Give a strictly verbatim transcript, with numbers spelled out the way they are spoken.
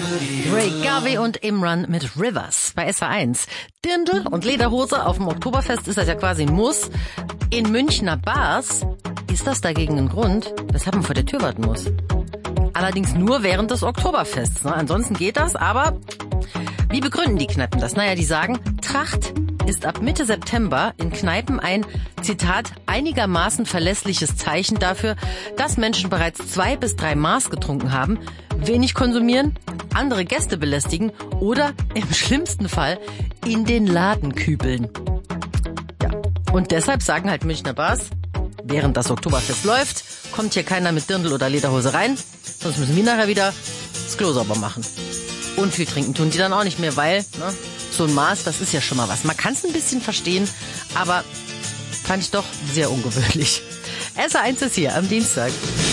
Ray Garvey und Imran mit Rivers bei S R eins. Dirndl und Lederhose auf dem Oktoberfest ist das ja quasi ein Muss. In Münchner Bars ist das dagegen ein Grund, weshalb man vor der Tür warten muss. Allerdings nur während des Oktoberfests. Ne? Ansonsten geht das, aber wie begründen die Kneipen das? Naja, die sagen, Tracht ist ab Mitte September in Kneipen ein, Zitat, einigermaßen verlässliches Zeichen dafür, dass Menschen bereits zwei bis drei Maß getrunken haben, wenig konsumieren, andere Gäste belästigen oder im schlimmsten Fall in den Laden kübeln. Ja. Und deshalb sagen halt Münchner Bars, während das Oktoberfest läuft, kommt hier keiner mit Dirndl oder Lederhose rein, sonst müssen wir nachher wieder das Klo sauber machen. Und viel trinken tun die dann auch nicht mehr, weil ne, so ein Maß, das ist ja schon mal was. Man kann es ein bisschen verstehen, aber fand ich doch sehr ungewöhnlich. S R eins ist hier am Dienstag.